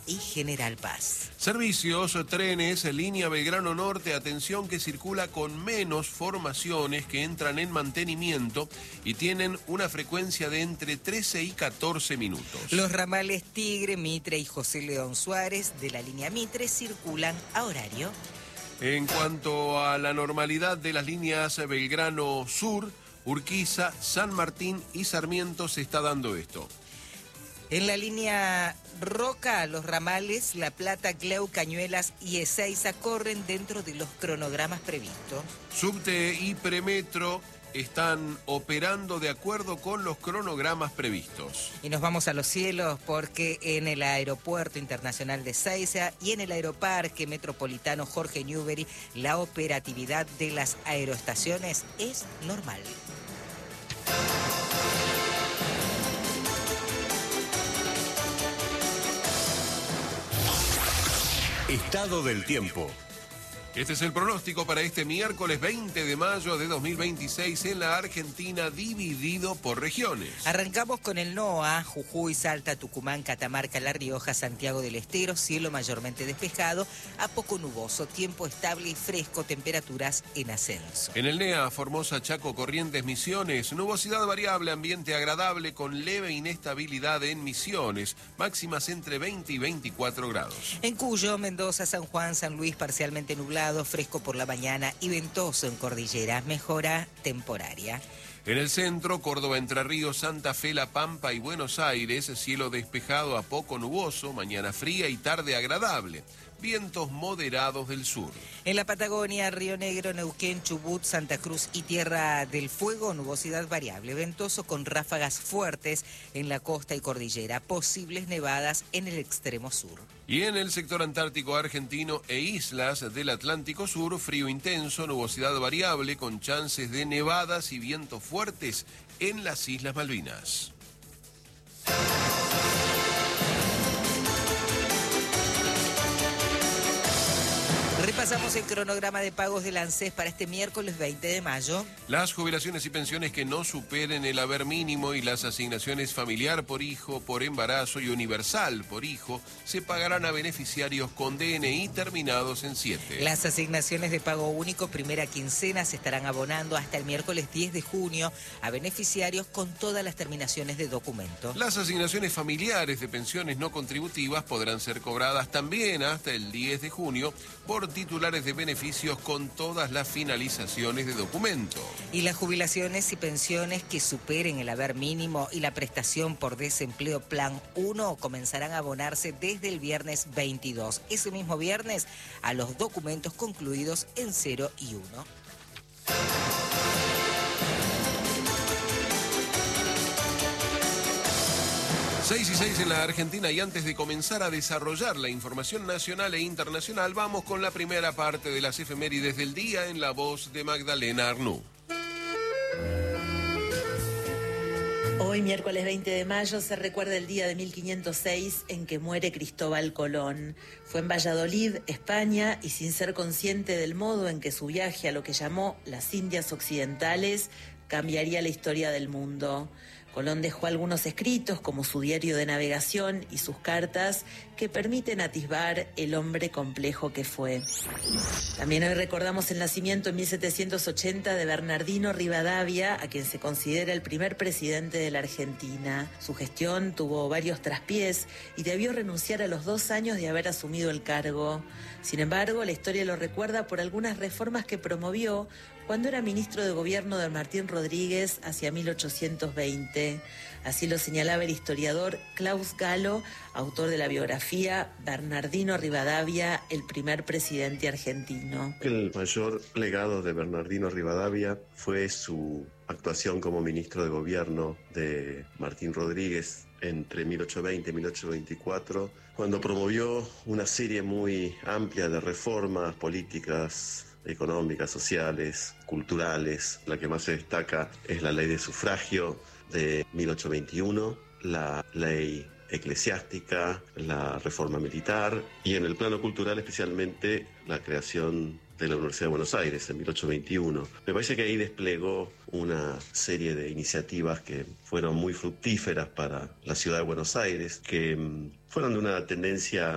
y General Paz. Servicios, trenes, línea Belgrano Norte, atención que circula con menos formaciones que entran en mantenimiento y tienen una frecuencia de entre 13 y 14 minutos. Los ramales Tigre, Mitre y José León Suárez de la línea Mitre circulan a horario. En cuanto a la normalidad de las líneas Belgrano Sur, Urquiza, San Martín y Sarmiento se está dando esto. En la línea Roca, los ramales La Plata, Cleu, Cañuelas y Ezeiza corren dentro de los cronogramas previstos. Subte y Premetro están operando de acuerdo con los cronogramas previstos. Y nos vamos a los cielos porque en el Aeropuerto Internacional de Ezeiza y en el Aeroparque Metropolitano Jorge Newbery la operatividad de las aeroestaciones es normal. Estado del tiempo. Este es el pronóstico para este miércoles 20 de mayo de 2026 en la Argentina, dividido por regiones. Arrancamos con el NOA, Jujuy, Salta, Tucumán, Catamarca, La Rioja, Santiago del Estero, cielo mayormente despejado, a poco nuboso, tiempo estable y fresco, temperaturas en ascenso. En el NEA, Formosa, Chaco, Corrientes, Misiones, nubosidad variable, ambiente agradable con leve inestabilidad en Misiones, máximas entre 20 y 24 grados. En Cuyo, Mendoza, San Juan, San Luis, parcialmente nublado, fresco por la mañana y ventoso en cordillera, mejora temporaria. En el centro, Córdoba, Entre Ríos, Santa Fe, La Pampa y Buenos Aires, cielo despejado a poco nuboso, mañana fría y tarde agradable. Vientos moderados del sur. En la Patagonia, Río Negro, Neuquén, Chubut, Santa Cruz y Tierra del Fuego, nubosidad variable, ventoso con ráfagas fuertes en la costa y cordillera, posibles nevadas en el extremo sur. Y en el sector antártico argentino e islas del Atlántico Sur, frío intenso, nubosidad variable con chances de nevadas y vientos fuertes en las Islas Malvinas. Repasamos el cronograma de pagos del ANSES para este miércoles 20 de mayo. Las jubilaciones y pensiones que no superen el haber mínimo y las asignaciones familiar por hijo, por embarazo y universal por hijo se pagarán a beneficiarios con DNI terminados en 7. Las asignaciones de pago único primera quincena se estarán abonando hasta el miércoles 10 de junio a beneficiarios con todas las terminaciones de documento. Las asignaciones familiares de pensiones no contributivas podrán ser cobradas también hasta el 10 de junio por titulares de beneficios con todas las finalizaciones de documento. Y las jubilaciones y pensiones que superen el haber mínimo y la prestación por desempleo Plan 1 comenzarán a abonarse desde el viernes 22. Ese mismo viernes a los documentos concluidos en 0 y 1. 6 y 6 en la Argentina, y antes de comenzar a desarrollar la información nacional e internacional, vamos con la primera parte de las efemérides del día en la voz de Magdalena Arnú. Hoy, miércoles 20 de mayo, se recuerda el día de 1506 en que muere Cristóbal Colón. Fue en Valladolid, España, y sin ser consciente del modo en que su viaje a lo que llamó las Indias Occidentales cambiaría la historia del mundo. Colón dejó algunos escritos, como su diario de navegación y sus cartas, que permiten atisbar el hombre complejo que fue. También hoy recordamos el nacimiento en 1780 de Bernardino Rivadavia, a quien se considera el primer presidente de la Argentina. Su gestión tuvo varios traspiés y debió renunciar a los 2 años de haber asumido el cargo. Sin embargo, la historia lo recuerda por algunas reformas que promovió cuando era ministro de gobierno de Martín Rodríguez hacia 1820. Así lo señalaba el historiador Klaus Galo, autor de la biografía Bernardino Rivadavia, el primer presidente argentino. El mayor legado de Bernardino Rivadavia fue su actuación como ministro de gobierno de Martín Rodríguez entre 1820 y 1824, cuando promovió una serie muy amplia de reformas políticas, económicas, sociales, culturales. La que más se destaca es la ley de sufragio de 1821, la ley eclesiástica, la reforma militar y en el plano cultural especialmente la creación de la Universidad de Buenos Aires en 1821. Me parece que ahí desplegó una serie de iniciativas que fueron muy fructíferas para la ciudad de Buenos Aires, que fueron de una tendencia